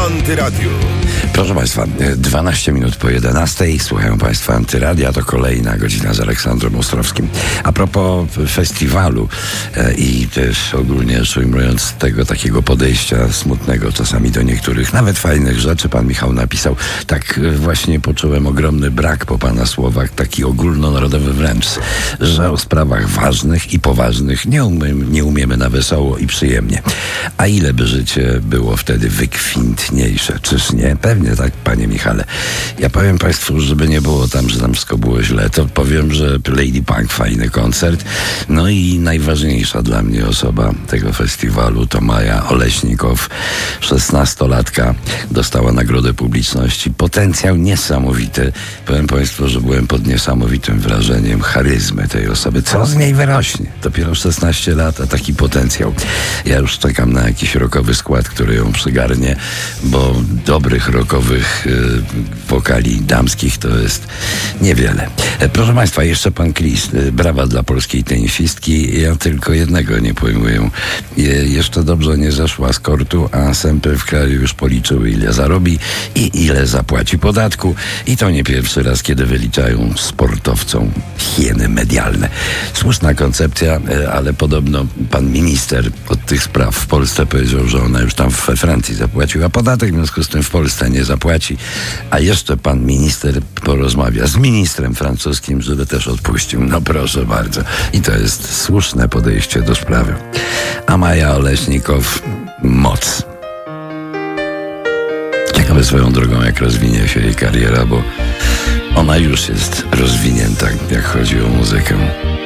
Antyradiu. Proszę Państwa, 12 minut po 11. Słuchają Państwa Antyradia, to kolejna godzina z Aleksandrem Ostrowskim. A propos festiwalu i też ogólnie rzecz ujmując tego takiego podejścia smutnego czasami do niektórych, nawet fajnych rzeczy, pan Michał napisał. Tak właśnie poczułem ogromny brak po pana słowach, taki ogólnonarodowy wręcz, że o sprawach ważnych i poważnych nie umiemy na wesoło i przyjemnie. A ile by życie było wtedy wykwintniejsze, czyż nie? Pewnie tak, panie Michale. Ja powiem Państwu, żeby nie było tam, że tam wszystko było źle, to powiem, że Lady Punk fajny koncert. No i najważniejsza dla mnie osoba tego festiwalu to Maja Oleśnikow, 16-latka, dostała nagrodę publiczności. Potencjał niesamowity. Powiem Państwu, że byłem pod niesamowitym wrażeniem charyzmy tej osoby. Co z niej wyrośnie? Dopiero 16 lat, a taki potencjał. Ja już czekam na jakiś rockowy skład, który ją przygarnie, bo dobrych rockowych wokali damskich to jest niewiele. Proszę Państwa, jeszcze pan Chris. Brawa dla polskiej tenisistki. Ja tylko jednego nie pojmuję. Jeszcze dobrze nie zeszła z kortu, a sępy w kraju już policzyły, ile zarobi i ile zapłaci podatku. I to nie pierwszy raz, kiedy wyliczają sportowcom hieny medialne. Słuszna koncepcja, ale podobno pan minister od tych spraw w Polsce powiedział, że ona już tam we Francji zapłaciła podatek, w związku z tym w Polsce nie zapłaci, a jeszcze pan minister porozmawia z ministrem francuskim, żeby też odpuścił. No proszę bardzo. I to jest słuszne podejście do sprawy. A Maja Oleśnikow, moc. Ciekawe swoją drogą, jak rozwinie się jej kariera, bo ona już jest rozwinięta, jak chodzi o muzykę.